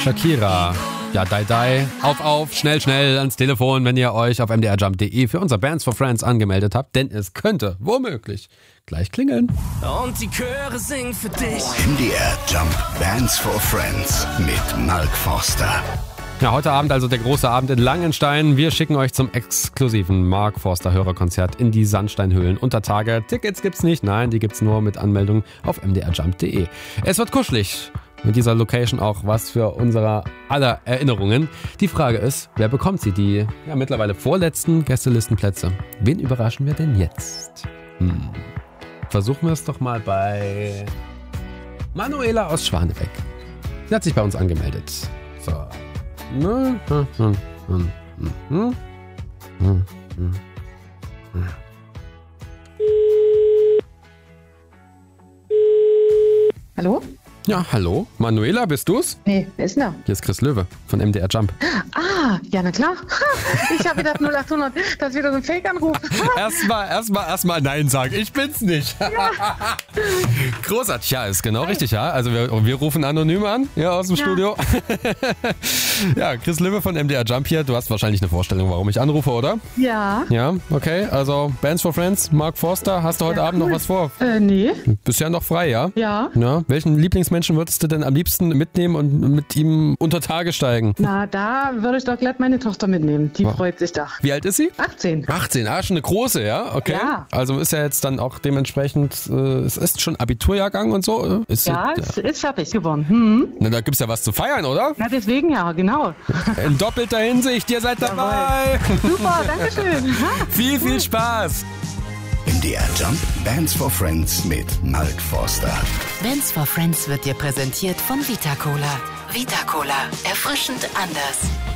Shakira. Ja, die. Auf, schnell ans Telefon, wenn ihr euch auf mdrjump.de für unser Bands for Friends angemeldet habt, denn es könnte womöglich gleich klingeln. Und die Chöre singen für dich. MDR Jump Bands for Friends mit Mark Forster. Ja, heute Abend also der große Abend in Langenstein. Wir schicken euch zum exklusiven Mark Forster Hörerkonzert in die Sandsteinhöhlen unter Tage. Tickets gibt's nicht, nein, die gibt's nur mit Anmeldung auf mdrjump.de. Es wird kuschelig. Mit dieser Location auch was für unsere aller Erinnerungen. Die Frage ist, wer bekommt sie? Die mittlerweile vorletzten Gästelistenplätze. Wen überraschen wir denn jetzt? Versuchen wir es doch mal bei Manuela aus Schwanebeck. Sie hat sich bei uns angemeldet. So. Hallo? Ja, hallo. Manuela, bist du's? Nee, wer ist denn da? Hier ist Chris Löwe von MDR Jump. Ah, ja, na klar. Ich habe gedacht 0800, das ist wieder so ein Fake-Anruf. Erstmal Nein sagen. Ich bin's nicht. Ja. Großartig. Ja, ist genau richtig, ja. Also wir rufen anonym an, ja, aus dem Studio. Ja, Chris Löwe von MDR Jump hier. Du hast wahrscheinlich eine Vorstellung, warum ich anrufe, oder? Ja. Ja, okay. Also Bands for Friends, Mark Forster. Hast du heute Abend noch was vor? Nee. Bist ja noch frei, ja? Ja. Welchen Lieblingsmenschen würdest du denn am liebsten mitnehmen und mit ihm unter Tage steigen? Na, da würde ich doch glatt meine Tochter mitnehmen. Die freut sich da. Wie alt ist sie? 18. 18, schon eine große, ja? Okay. Ja. Also ist ja jetzt dann auch dementsprechend, es ist schon Abiturjahrgang und so? Es ist fertig geworden. Na, da gibt's ja was zu feiern, oder? Na, deswegen ja, genau. In doppelter Hinsicht, ihr seid dabei. Super, danke schön. Viel Spaß. MDR Jump Bands for Friends mit Mark Forster. Bands for Friends wird dir präsentiert von Vita Cola. Vita Cola, erfrischend anders.